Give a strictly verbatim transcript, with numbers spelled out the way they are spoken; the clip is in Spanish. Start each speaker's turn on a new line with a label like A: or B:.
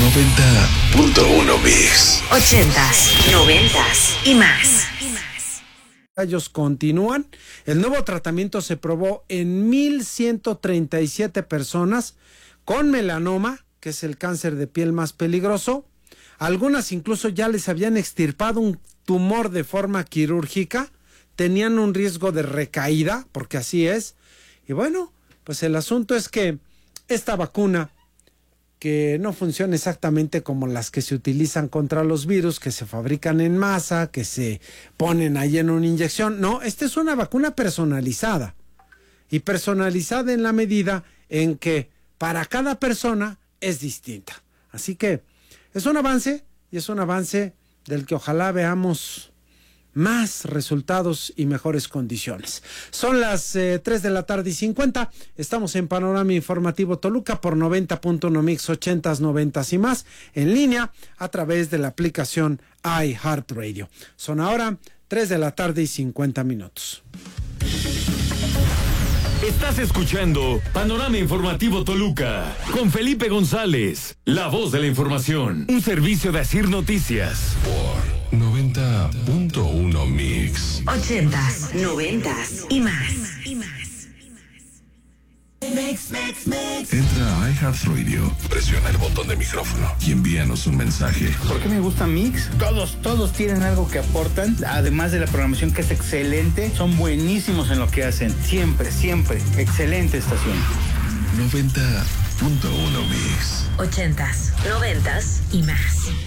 A: noventa punto uno Mix.
B: Ochentas, noventas y más.
C: Ellos continúan. El nuevo tratamiento se probó en mil ciento treinta y siete personas con melanoma, que es el cáncer de piel más peligroso. Algunas incluso ya les habían extirpado un tumor de forma quirúrgica, tenían un riesgo de recaída, porque así es. Y bueno, pues el asunto es que esta vacuna, que no funciona exactamente como las que se utilizan contra los virus, que se fabrican en masa, que se ponen ahí en una inyección. No, esta es una vacuna personalizada. Y personalizada en la medida en que para cada persona es distinta. Así que es un avance, y es un avance del que ojalá veamos más resultados y mejores condiciones. Son las eh, tres de la tarde y cincuenta. Estamos en Panorama Informativo Toluca por noventa punto uno Mix, ochentas, noventas y más, en línea a través de la aplicación iHeartRadio. Son ahora tres de la tarde y cincuenta minutos.
D: Estás escuchando Panorama Informativo Toluca con Felipe González, la voz de la información. Un servicio de Asir Noticias.
A: Por noventa punto uno Mix.
B: Ochentas, noventas y más.
A: Entra a iHeartRadio, presiona el botón de micrófono y envíanos un mensaje.
E: ¿Por qué me gusta Mix? Todos, todos tienen algo que aportan, además de la programación que es excelente, son buenísimos en lo que hacen. Siempre, siempre. Excelente estación.
A: noventa punto uno Mix.
B: Ochentas, noventas y más.